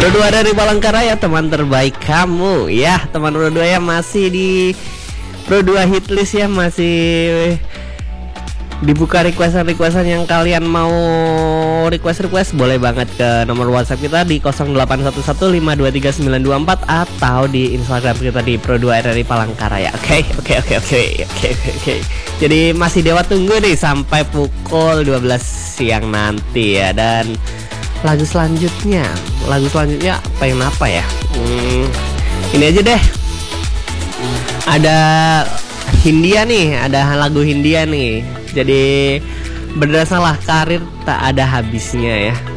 Pro 2 dari Palangkaraya, teman terbaik kamu ya. Teman Pro 2 ya, masih di Pro 2 hitlist ya, masih dibuka requestan yang kalian mau request boleh banget ke nomor WhatsApp kita di 0811523924 atau di Instagram kita di Pro 2 RRI Palangkaraya. Oke. Jadi masih Dewa tunggu nih sampai pukul 12 siang nanti ya. Dan lagu selanjutnya pengen apa ya? Ini aja deh. Ada Hindia nih, ada lagu Hindia nih. Jadi berdasarlah karir tak ada habisnya ya.